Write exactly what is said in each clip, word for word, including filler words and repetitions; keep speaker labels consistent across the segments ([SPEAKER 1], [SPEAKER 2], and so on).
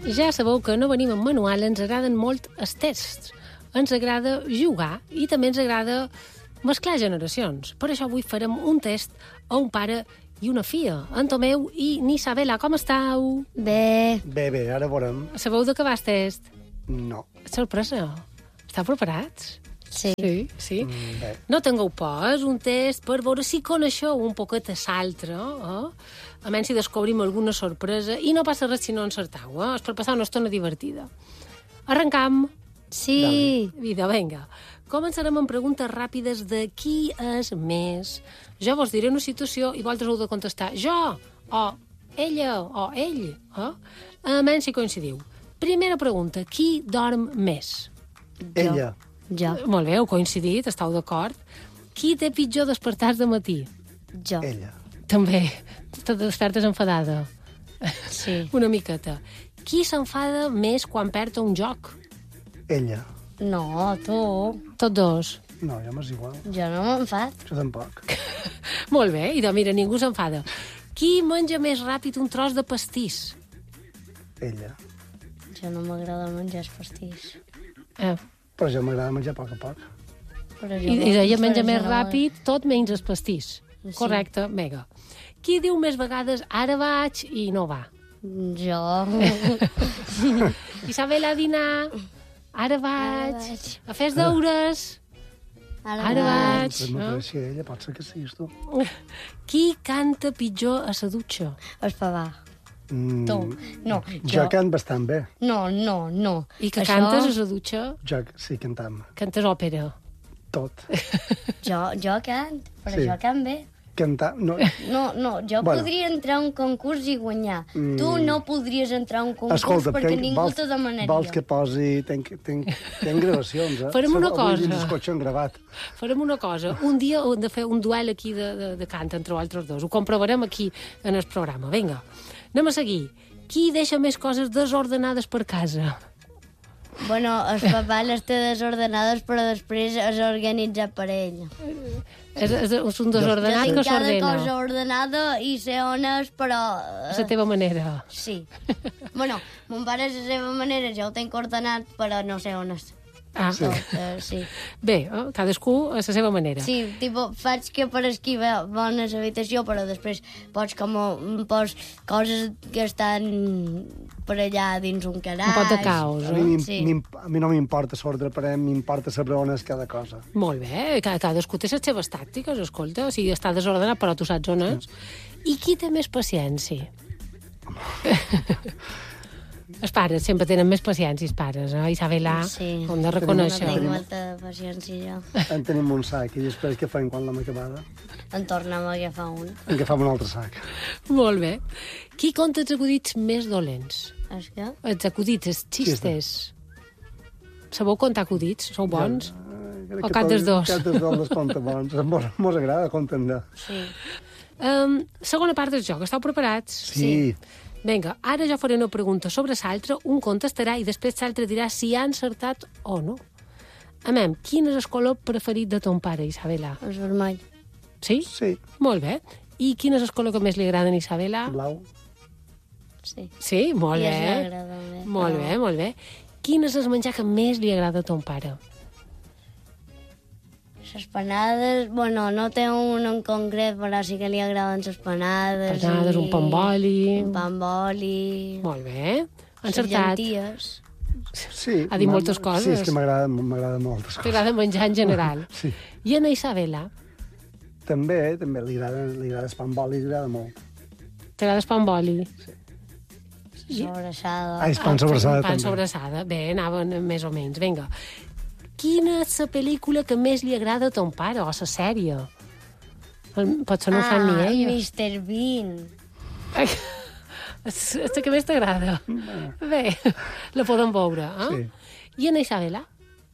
[SPEAKER 1] Ja sabeu que no venim amb manual, ens agraden molt els tests. Ens agrada jugar i també ens agrada mesclar generacions. Per això avui farem un test a un pare i una filla, en Tomeu i n'Isabela. Com estàu?
[SPEAKER 2] Bé.
[SPEAKER 3] Bé, bé, ara veurem.
[SPEAKER 1] Sabeu de què va el test?
[SPEAKER 3] No.
[SPEAKER 1] Sorpresa. Estàu preparats?
[SPEAKER 2] Sí.
[SPEAKER 1] Sí, sí.
[SPEAKER 3] Mm, bé.
[SPEAKER 1] No tingueu por, és un test per veure si coneixeu un poquet a l'altre, eh? A menys si descobrim alguna sorpresa, i no passa res si no encertau, eh? És per passar una estona divertida. Arrencam.
[SPEAKER 2] Sí.
[SPEAKER 1] Vida, vinga. Començarem amb preguntes ràpides de qui és més. Jo vos diré una situació i vosaltres heu de contestar jo, o ella, o ell, eh? A menys si coincidiu. Primera pregunta, qui dorm més?
[SPEAKER 3] Ella.
[SPEAKER 2] Jo.
[SPEAKER 1] Molt bé, heu coincidit, estàu d'acord. Qui té pitjor despertar de matí?
[SPEAKER 2] Jo.
[SPEAKER 3] Ella.
[SPEAKER 1] També. Te despertes enfadada.
[SPEAKER 2] Sí.
[SPEAKER 1] Una miqueta. Qui s'enfada més quan perd un joc?
[SPEAKER 3] Ella.
[SPEAKER 2] No, tu.
[SPEAKER 1] Tots dos.
[SPEAKER 3] No, ja m'és igual.
[SPEAKER 2] Jo no m'enfad.
[SPEAKER 3] Jo tampoc.
[SPEAKER 1] Molt bé, i doncs mira, ningú s'enfada. Qui menja més ràpid un tros de pastís?
[SPEAKER 3] Ella.
[SPEAKER 2] Jo no m'agrada menjar els pastís.
[SPEAKER 1] Eh,
[SPEAKER 3] Però jo m'agrada menjar a poc a poc.
[SPEAKER 2] Però
[SPEAKER 1] I, i ella menja
[SPEAKER 2] però
[SPEAKER 1] més
[SPEAKER 2] jo no-
[SPEAKER 1] ràpid, tot menys el pastís.
[SPEAKER 2] Sí.
[SPEAKER 1] Correcte, mega. Qui diu més vegades ara vaig i no va?
[SPEAKER 2] Jo.
[SPEAKER 1] Isabela, a dinar. Ara vaig.
[SPEAKER 2] vaig.
[SPEAKER 1] A fer els deures.
[SPEAKER 2] Ara,
[SPEAKER 1] Ara vaig.
[SPEAKER 3] Doncs no
[SPEAKER 1] no?
[SPEAKER 3] coneixia ella, pot ser que siguis tu.
[SPEAKER 1] Qui canta pitjor a la dutxa?
[SPEAKER 2] Espavà.
[SPEAKER 3] Mm,
[SPEAKER 2] Tu. No,
[SPEAKER 3] jo
[SPEAKER 2] jo.
[SPEAKER 3] cant bastant bé.
[SPEAKER 2] No, no, no.
[SPEAKER 1] I que
[SPEAKER 2] Això-
[SPEAKER 1] cantes a la dutxa?
[SPEAKER 3] Jo sí, cantam.
[SPEAKER 1] Cantes òpera.
[SPEAKER 3] Tot.
[SPEAKER 2] Jo, jo cant, però
[SPEAKER 3] Sí.
[SPEAKER 2] jo cant bé.
[SPEAKER 3] Cantar... No.
[SPEAKER 2] No, no, jo
[SPEAKER 3] Bueno.
[SPEAKER 2] podria entrar a un concurs i guanyar.
[SPEAKER 3] Mm.
[SPEAKER 2] Tu no podries entrar a un concurs
[SPEAKER 3] Escolta,
[SPEAKER 2] perquè
[SPEAKER 3] tenc-
[SPEAKER 2] ningú
[SPEAKER 3] vols,
[SPEAKER 2] te demanaria.
[SPEAKER 3] vols que posi... Tenc, tenc, tenc gravacions, eh?
[SPEAKER 1] Farem una
[SPEAKER 3] Avui
[SPEAKER 1] cosa.
[SPEAKER 3] dins el cotxe han gravat.
[SPEAKER 1] Farem una cosa. Un dia hem de fer un duel aquí de, de, de cant entre vosaltres dos. Ho comprovarem aquí en el programa. Vinga, anem a seguir. Qui deixa més coses desordenades per casa?
[SPEAKER 2] Bueno, el papà les té desordenades, però després és organitzat per ell.
[SPEAKER 1] És, és, és un
[SPEAKER 2] Jo
[SPEAKER 1] desordenat
[SPEAKER 2] tinc
[SPEAKER 1] que
[SPEAKER 2] cada
[SPEAKER 1] s'ordena.
[SPEAKER 2] cosa ordenada i sé on és, però...
[SPEAKER 1] A la teva manera.
[SPEAKER 2] Sí. Bueno, mon pare a la seva manera ja ho tenc ordenat, però no sé on és.
[SPEAKER 1] Ah,
[SPEAKER 3] Sí.
[SPEAKER 2] Tot, eh, sí.
[SPEAKER 1] bé, eh, cadascú a la seva manera.
[SPEAKER 2] Sí, tipo, faig que per aquí va bona l'habitació, però després pots com pos coses que estan per allà dins un calaix.
[SPEAKER 1] Un pot de caos,
[SPEAKER 3] A
[SPEAKER 1] eh?
[SPEAKER 3] mi,
[SPEAKER 2] Sí.
[SPEAKER 3] sí. a mi no m'importa l'ordre, però m'importa saber on és cada cosa.
[SPEAKER 1] Molt bé, ca- cadascú té les seves tàctiques, escolta. O sigui, està desordenat, però tu saps on és. I qui té més paciència? Els pares sempre tenen més paciència, els pares, eh? Isabela,
[SPEAKER 2] Sí.
[SPEAKER 1] hem de
[SPEAKER 2] No
[SPEAKER 1] reconèixer.
[SPEAKER 2] tinc molta paciència jo.
[SPEAKER 3] En tenim un sac i després què fem quan l'hem acabada?
[SPEAKER 2] En tornem a agafar un.
[SPEAKER 3] En agafam un altre sac.
[SPEAKER 1] Molt bé. Qui conta els acudits més dolents?
[SPEAKER 2] És que?
[SPEAKER 1] Els acudits, els xistes. Sabeu contar acudits? Sou bons?
[SPEAKER 3] Crec
[SPEAKER 1] O
[SPEAKER 3] que
[SPEAKER 1] cantes
[SPEAKER 3] tots-
[SPEAKER 1] dos?
[SPEAKER 3] Cantes dos les compta bons. Mos, mos agrada comptar.
[SPEAKER 2] Sí.
[SPEAKER 1] Um, segona part del joc. Esteu preparats?
[SPEAKER 3] Sí.
[SPEAKER 1] Vinga, ara jo faré una pregunta sobre l'altre, un contestarà i després l'altre dirà si ha encertat o no. Amem, quin és el color preferit de ton pare, Isabela?
[SPEAKER 2] És vermell.
[SPEAKER 1] Sí?
[SPEAKER 3] Sí.
[SPEAKER 1] Molt bé. I quin és el color que més li agrada a Isabela?
[SPEAKER 3] Blau.
[SPEAKER 2] Sí.
[SPEAKER 1] Sí? Molt
[SPEAKER 2] I es
[SPEAKER 1] bé.
[SPEAKER 2] m'agrada més,
[SPEAKER 1] Molt
[SPEAKER 2] però-
[SPEAKER 1] bé, molt bé. Quin és el menjar que més li agrada a ton pare?
[SPEAKER 2] Les panades, bueno, no té un en concret, però sí que li agraden les panades.
[SPEAKER 1] Panades,
[SPEAKER 2] i-
[SPEAKER 1] un pa amb oli.
[SPEAKER 2] Un pa amb oli.
[SPEAKER 1] Molt bé.
[SPEAKER 2] Les
[SPEAKER 1] Encertat.
[SPEAKER 2] llenties.
[SPEAKER 3] Sí.
[SPEAKER 1] Ha dit
[SPEAKER 3] m'ha-
[SPEAKER 1] moltes coses.
[SPEAKER 3] Sí, és que m'agrada m'agrada moltes coses.
[SPEAKER 1] T'agrada menjar en general.
[SPEAKER 3] Sí.
[SPEAKER 1] I a Isabela?
[SPEAKER 3] També, també li agrada, li agrada el pa amb oli, li agrada molt.
[SPEAKER 1] T'agrada el pa amb oli?
[SPEAKER 2] Sobrassada.
[SPEAKER 3] Ah, és pan sobrassada,
[SPEAKER 1] pan
[SPEAKER 3] també.
[SPEAKER 1] sobrassada. Bé, anaven més o menys. Vinga. Quina és la pel·lícula que més li agrada a ton pare, o la sèrie? Potser no ho fan ni ella.
[SPEAKER 2] mister Bean.
[SPEAKER 1] Ai, és és la que més t'agrada. Bé, la podem veure, eh?
[SPEAKER 3] Sí.
[SPEAKER 1] I en Isabela?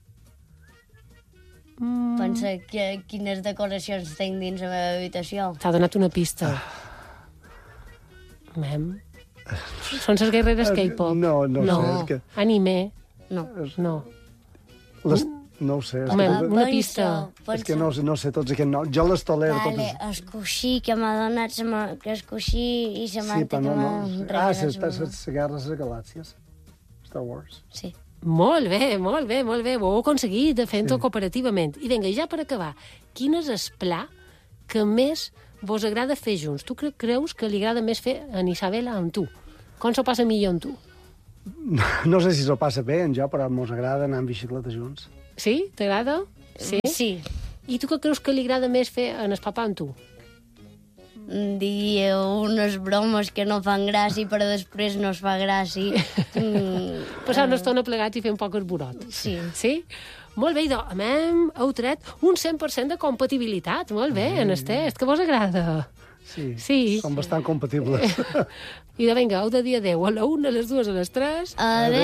[SPEAKER 2] Mm. Pensa que, quines decoracions tinc dins la meva habitació.
[SPEAKER 1] T'ha donat una pista. Mem. Són les guerreres K-pop.
[SPEAKER 3] No, no
[SPEAKER 1] no.
[SPEAKER 3] sé, és que-
[SPEAKER 1] Anime.
[SPEAKER 2] No.
[SPEAKER 1] No.
[SPEAKER 3] Les, no ho sé. És
[SPEAKER 1] Home,
[SPEAKER 3] que,
[SPEAKER 1] una pista.
[SPEAKER 3] és que no, sé- no sé tots aquests noms. Jo les tolero
[SPEAKER 2] Vale,
[SPEAKER 3] totes.
[SPEAKER 2] el coixí que m'ha donat, se m'ha- que el coixí i la
[SPEAKER 3] Sí,
[SPEAKER 2] manta
[SPEAKER 3] però no,
[SPEAKER 2] que
[SPEAKER 3] no.
[SPEAKER 2] m'ha
[SPEAKER 3] Ah,
[SPEAKER 2] regalat.
[SPEAKER 3] les, les, les guerres de galàxies. Star Wars.
[SPEAKER 2] Sí.
[SPEAKER 1] Molt bé, molt bé, molt bé. Ho heu aconseguit, fent-ho sí. cooperativament. I vinga, ja per acabar, quin és el pla que més vos agrada fer junts? Tu cre creus que li agrada més fer a Isabela amb tu? Com s'ho passa millor amb tu?
[SPEAKER 3] No, no sé si s'ho passa bé en jo, però mos agrada anar en bicicleta junts.
[SPEAKER 1] Sí? T'agrada? Sí?
[SPEAKER 2] Sí.
[SPEAKER 1] I tu què creus que li agrada més fer en el papà amb tu?
[SPEAKER 2] Dir unes bromes que no fan gràcia, però després no es fa gràcia. Mm,
[SPEAKER 1] Passar una estona plegats i fer un poc esborot.
[SPEAKER 2] Sí.
[SPEAKER 1] Sí? Molt bé, idò, hem heu tret un cent per cent de compatibilitat. Molt bé, mm. en el test, que vos agrada?
[SPEAKER 3] Sí,
[SPEAKER 1] sí.
[SPEAKER 3] Som bastant compatibles.
[SPEAKER 1] I de vinga, heu de dir adeu a la una, a les dues, a les tres.
[SPEAKER 2] Adeu.